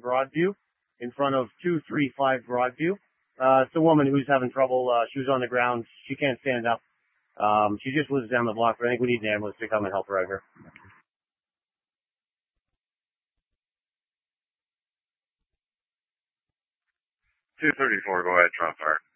Broadview, in front of 235 Broadview. It's a woman who's having trouble. She was on the ground. She can't stand up. She just lives down the block, but I think we need an ambulance to come and help her out here. 234, go ahead, Trump Fire.